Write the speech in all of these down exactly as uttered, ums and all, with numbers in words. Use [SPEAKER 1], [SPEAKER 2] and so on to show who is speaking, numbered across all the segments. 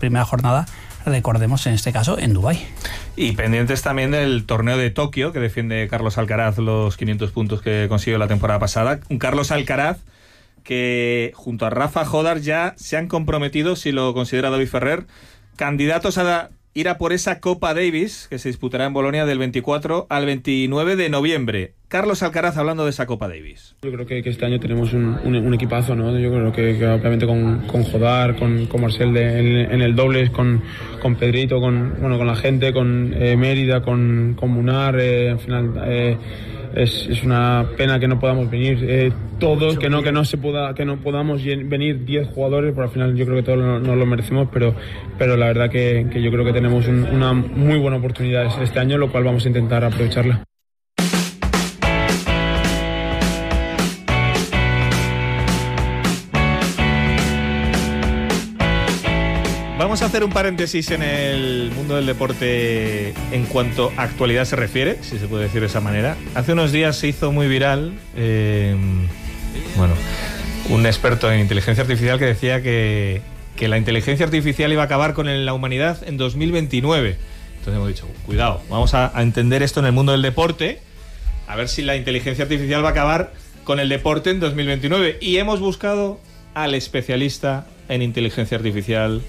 [SPEAKER 1] primera jornada, recordemos en este caso en Dubái.
[SPEAKER 2] Y pendientes también del torneo de Tokio, que defiende Carlos Alcaraz los quinientos puntos que consiguió la temporada pasada. Un Carlos Alcaraz que junto a Rafa Jodar ya se han comprometido, si lo considera David Ferrer, candidatos a ir a por esa Copa Davis que se disputará en Bolonia del veinticuatro al veintinueve de noviembre. Carlos Alcaraz hablando de esa Copa Davis.
[SPEAKER 3] Yo creo que, que este año tenemos un, un, un equipazo, ¿no? Yo creo que, que obviamente con, con Jodar, con, con Marcel de, en, en el dobles, con, con Pedrito, con, bueno, con la gente, con eh, Mérida, con, con Munar, eh, al final eh, es, es una pena que no podamos venir eh, todos, que no, que no se pueda, que no podamos venir diez jugadores, pero al final yo creo que todos nos no lo merecemos, pero, pero la verdad que, que yo creo que tenemos un, una muy buena oportunidad este año, lo cual vamos a intentar aprovecharla.
[SPEAKER 2] Vamos a hacer un paréntesis en el mundo del deporte en cuanto a actualidad se refiere, si se puede decir de esa manera. Hace unos días se hizo muy viral, eh, bueno, un experto en inteligencia artificial que decía que, que la inteligencia artificial iba a acabar con la humanidad en dos mil veintinueve. Entonces hemos dicho, cuidado, vamos a, a entender esto en el mundo del deporte, a ver si la inteligencia artificial va a acabar con el deporte en dos mil veintinueve. Y hemos buscado al especialista en inteligencia artificial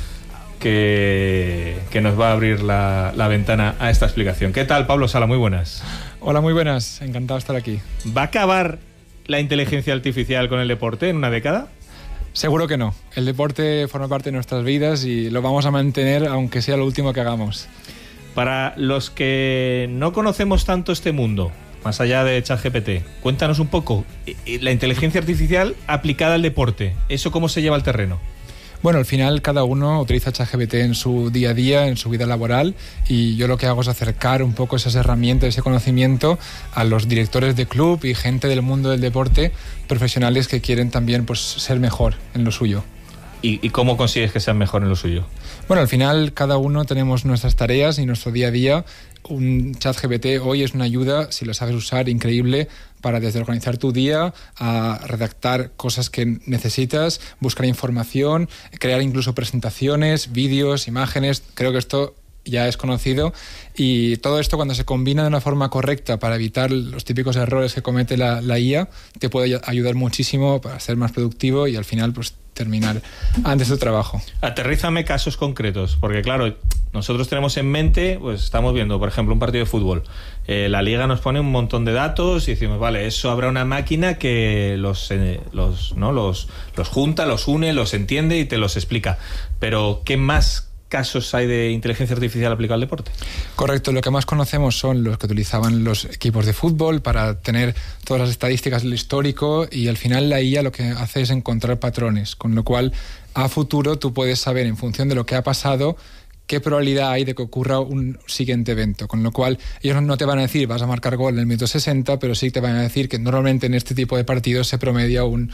[SPEAKER 2] Que, que nos va a abrir la, la ventana a esta explicación. ¿Qué tal, Pablo Sala? Muy buenas.
[SPEAKER 4] Hola, muy buenas. Encantado de estar aquí.
[SPEAKER 2] ¿Va a acabar la inteligencia artificial con el deporte en una década?
[SPEAKER 4] Seguro que no. El deporte forma parte de nuestras vidas y lo vamos a mantener aunque sea lo último que hagamos.
[SPEAKER 2] Para los que no conocemos tanto este mundo, más allá de ChatGPT, cuéntanos un poco, la inteligencia artificial aplicada al deporte, ¿eso cómo se lleva al terreno?
[SPEAKER 4] Bueno, al final cada uno utiliza ChatGPT en su día a día, en su vida laboral, y yo lo que hago es acercar un poco esas herramientas, ese conocimiento a los directores de club y gente del mundo del deporte, profesionales que quieren también pues, ser mejor en lo suyo.
[SPEAKER 2] ¿Y, ¿Y cómo consigues que sean mejor en lo suyo?
[SPEAKER 4] Bueno, al final cada uno tenemos nuestras tareas y nuestro día a día. Un ChatGPT hoy es una ayuda, si lo sabes usar, increíble, para desde organizar tu día a redactar cosas que necesitas, buscar información, crear incluso presentaciones, vídeos, imágenes. Creo que esto ya es conocido, y todo esto cuando se combina de una forma correcta para evitar los típicos errores que comete la, la I A, te puede ayudar muchísimo para ser más productivo y al final pues terminar antes de tu trabajo.
[SPEAKER 2] Aterrízame casos concretos, porque claro, nosotros tenemos en mente, pues estamos viendo, por ejemplo, un partido de fútbol. Eh, la liga nos pone un montón de datos y decimos, vale, eso habrá una máquina que los, eh, los, ¿no? los, los junta, los une, los entiende y te los explica. Pero, ¿qué más casos hay de inteligencia artificial aplicada al deporte?
[SPEAKER 4] Correcto, lo que más conocemos son los que utilizaban los equipos de fútbol para tener todas las estadísticas del histórico, y al final la I A lo que hace es encontrar patrones, con lo cual a futuro tú puedes saber en función de lo que ha pasado qué probabilidad hay de que ocurra un siguiente evento, con lo cual ellos no te van a decir vas a marcar gol en el minuto sesenta, pero sí te van a decir que normalmente en este tipo de partidos se promedia un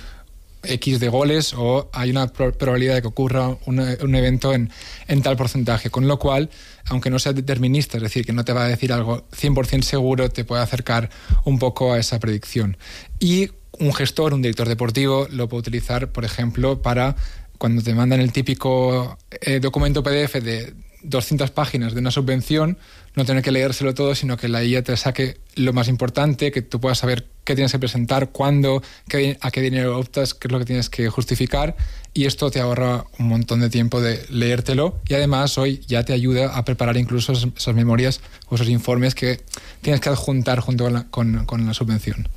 [SPEAKER 4] X de goles o hay una probabilidad de que ocurra un, un evento en, en tal porcentaje, con lo cual, aunque no sea determinista, es decir, que no te va a decir algo cien por ciento seguro, te puede acercar un poco a esa predicción. Y un gestor, un director deportivo, lo puede utilizar, por ejemplo, para cuando te mandan el típico eh, documento P D F de doscientas páginas de una subvención, no tener que leérselo todo, sino que la I A te saque lo más importante, que tú puedas saber qué tienes que presentar, cuándo, qué, a qué dinero optas, qué es lo que tienes que justificar, y esto te ahorra un montón de tiempo de leértelo, y además hoy ya te ayuda a preparar incluso esas, esas memorias o esos informes que tienes que adjuntar junto con la, con, con la subvención.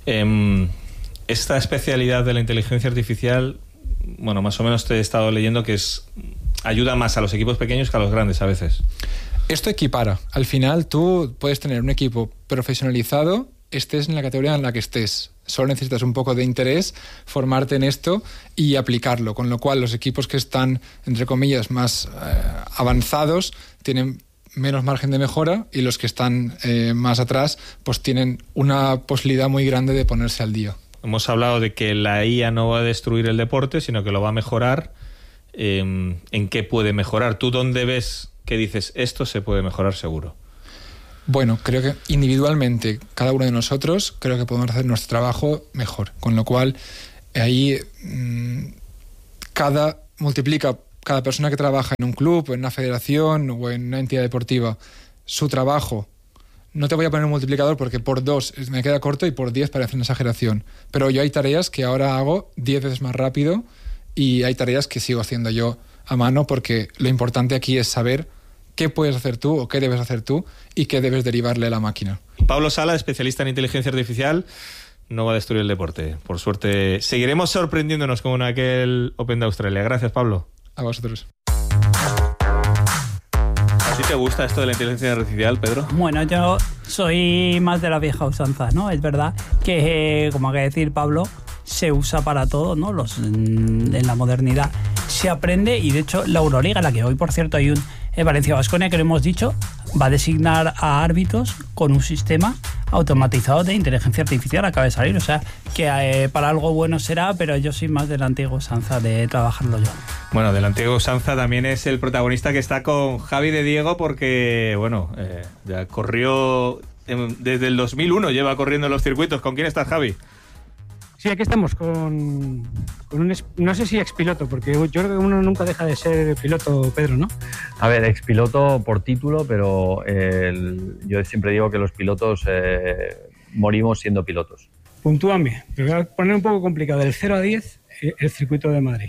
[SPEAKER 2] Eh, esta especialidad de la inteligencia artificial, bueno, más o menos te he estado leyendo que es ayuda más a los equipos pequeños que a los grandes a veces.
[SPEAKER 4] Esto equipara. Al final tú puedes tener un equipo profesionalizado, estés en la categoría en la que estés. Solo necesitas un poco de interés, formarte en esto y aplicarlo. Con lo cual los equipos que están, entre comillas, más eh, avanzados tienen menos margen de mejora, y los que están eh, más atrás pues tienen una posibilidad muy grande de ponerse al día.
[SPEAKER 2] Hemos hablado de que la I A no va a destruir el deporte, sino que lo va a mejorar. Eh, ¿En qué puede mejorar? ¿Tú dónde ves que dices esto se puede mejorar seguro?
[SPEAKER 4] Bueno, creo que individualmente, cada uno de nosotros, creo que podemos hacer nuestro trabajo mejor. Con lo cual, ahí mmm, cada multiplica cada persona que trabaja en un club, en una federación o en una entidad deportiva, su trabajo, no te voy a poner un multiplicador porque por dos me queda corto y por diez parece una exageración, pero yo hay tareas que ahora hago diez veces más rápido y hay tareas que sigo haciendo yo a mano, porque lo importante aquí es saber qué puedes hacer tú o qué debes hacer tú y qué debes derivarle a la máquina.
[SPEAKER 2] Pablo Sala, especialista en inteligencia artificial, no va a destruir el deporte. Por suerte, seguiremos sorprendiéndonos como en aquel Open de Australia. Gracias, Pablo.
[SPEAKER 4] A vosotros.
[SPEAKER 2] ¿A ti te gusta esto de la inteligencia artificial, Pedro?
[SPEAKER 1] Bueno, yo soy más de la vieja usanza, ¿no? Es verdad que, como acaba de decir Pablo, se usa para todo, ¿no? Los, en la modernidad se aprende, y de hecho la Euroliga, la que hoy por cierto hay un en Valencia Baskonia, que lo hemos dicho, va a designar a árbitros con un sistema automatizado de inteligencia artificial, acaba de salir, o sea que eh, para algo bueno será, pero yo soy más de la antigua usanza de trabajarlo yo.
[SPEAKER 2] Bueno, de la antigua usanza también es el protagonista que está con Javi de Diego, porque bueno, eh, ya corrió en, desde el dos mil uno, lleva corriendo en los circuitos. ¿Con quién estás, Javi?
[SPEAKER 5] Sí, aquí estamos con, con un, no sé si expiloto, porque yo creo que uno nunca deja de ser piloto, Pedro, ¿no?
[SPEAKER 6] A ver, expiloto por título, pero el, yo siempre digo que los pilotos eh, morimos siendo pilotos.
[SPEAKER 5] Puntúame, te voy a poner un poco complicado, del cero a diez, el circuito de Madrid.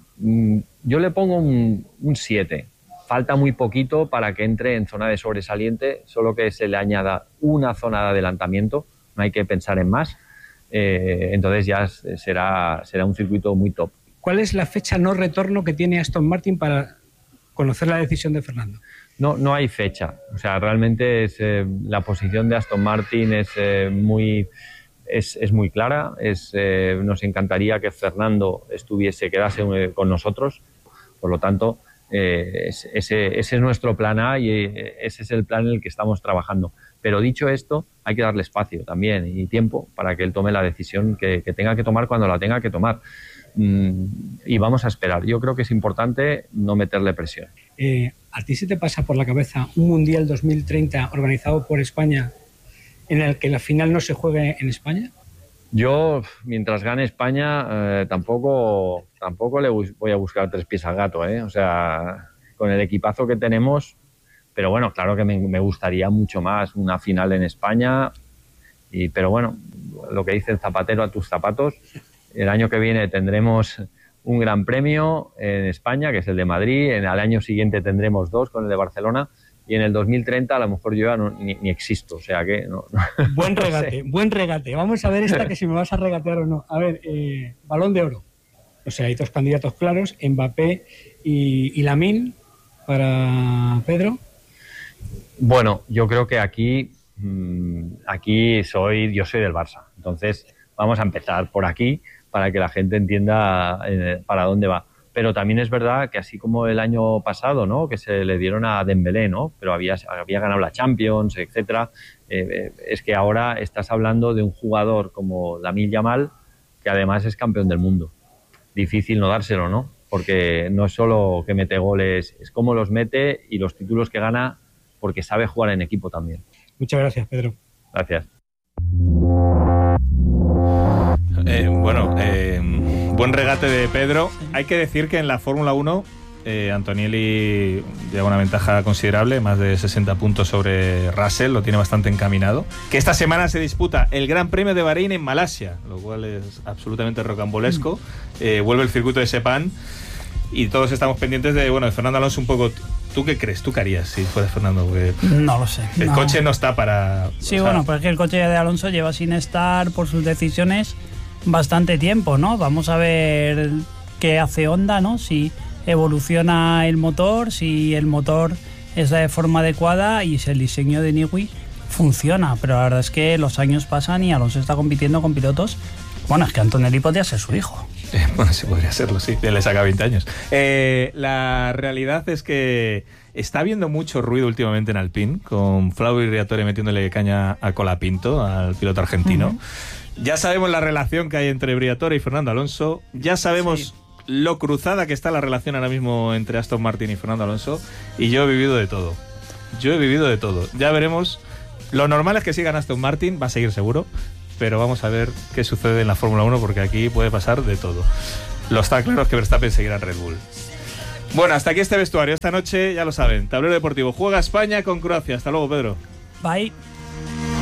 [SPEAKER 6] Yo le pongo un siete. Falta muy poquito para que entre en zona de sobresaliente, solo que se le añada una zona de adelantamiento, no hay que pensar en más. Eh, entonces ya será, será un circuito muy top.
[SPEAKER 5] ¿Cuál es la fecha no retorno que tiene Aston Martin para conocer la decisión de Fernando?
[SPEAKER 6] No, no hay fecha. O sea, realmente es, eh, la posición de Aston Martin es, eh, muy, es, es muy clara. Es, eh, nos encantaría que Fernando estuviese, quedase con nosotros. Por lo tanto, eh, ese, ese es nuestro plan A y ese es el plan en el que estamos trabajando. Pero dicho esto, hay que darle espacio también y tiempo para que él tome la decisión que, que tenga que tomar cuando la tenga que tomar. Mm, y vamos a esperar. Yo creo que es importante no meterle presión.
[SPEAKER 5] Eh, ¿A ti se te pasa por la cabeza un Mundial dos mil treinta organizado por España en el que la final no se juegue en España?
[SPEAKER 6] Yo, mientras gane España, eh, tampoco, tampoco le voy a buscar tres pies al gato, ¿eh? O sea, con el equipazo que tenemos... Pero bueno, claro que me, me gustaría mucho más una final en España. Y, pero bueno, lo que dice el zapatero a tus zapatos, el año que viene tendremos un gran premio en España, que es el de Madrid. En el año siguiente tendremos dos con el de Barcelona. Y en el dos mil treinta a lo mejor yo ya no, ni, ni existo. O sea que... No, no,
[SPEAKER 5] buen regate,
[SPEAKER 6] no sé.
[SPEAKER 5] Buen regate. Vamos a ver esta, que si me vas a regatear o no. A ver, eh, Balón de Oro. O sea, hay dos candidatos claros, Mbappé y, y Lamine para Pedro.
[SPEAKER 6] Bueno, yo creo que aquí, aquí soy, yo soy del Barça. Entonces, vamos a empezar por aquí para que la gente entienda eh, para dónde va. Pero también es verdad que así como el año pasado, ¿no?, que se le dieron a Dembélé, ¿no?, pero había, había ganado la Champions, etcétera, eh, es que ahora estás hablando de un jugador como Lamine Yamal, que además es campeón del mundo. Difícil no dárselo, ¿no? Porque no es solo que mete goles, es cómo los mete y los títulos que gana, porque sabe jugar en equipo también.
[SPEAKER 5] Muchas gracias, Pedro.
[SPEAKER 6] Gracias.
[SPEAKER 2] Eh, bueno, eh, buen regate de Pedro. Hay que decir que en la Fórmula uno eh, Antonielli lleva una ventaja considerable, más de sesenta puntos sobre Russell, lo tiene bastante encaminado. Que esta semana se disputa el Gran Premio de Bahrein en Malasia, lo cual es absolutamente rocambolesco. Eh, vuelve el circuito de Sepang. Y todos estamos pendientes de, bueno, de Fernando Alonso un poco. ¿Tú qué crees? ¿Tú qué harías si fueras Fernando? Porque
[SPEAKER 1] no lo sé.
[SPEAKER 2] El
[SPEAKER 1] no.
[SPEAKER 2] coche no está para...
[SPEAKER 1] Sí,
[SPEAKER 2] o sea,
[SPEAKER 1] bueno, pero es que el coche de Alonso lleva sin estar por sus decisiones bastante tiempo, ¿no? Vamos a ver qué hace Honda, ¿no? Si evoluciona el motor, si el motor es de forma adecuada y si el diseño de Newey funciona. Pero la verdad es que los años pasan y Alonso está compitiendo con pilotos. Bueno, es que Antonelli podría ser su hijo.
[SPEAKER 2] Eh, bueno, sí, podría serlo, sí. Le saca veinte años. Eh, la realidad es que está habiendo mucho ruido últimamente en Alpine, con Flavio Briatore metiéndole caña a Colapinto, al piloto argentino. Uh-huh. Ya sabemos la relación que hay entre Briatore y Fernando Alonso. Ya sabemos sí. lo cruzada que está la relación ahora mismo entre Aston Martin y Fernando Alonso. Y yo he vivido de todo. Yo he vivido de todo. Ya veremos. Lo normal es que sigan Aston Martin, va a seguir seguro. Pero vamos a ver qué sucede en la Fórmula uno, porque aquí puede pasar de todo. Lo está claro es que Verstappen seguirá en Red Bull. Bueno, hasta aquí este vestuario. Esta noche, ya lo saben, Tablero Deportivo juega España con Croacia. Hasta luego, Pedro.
[SPEAKER 1] Bye.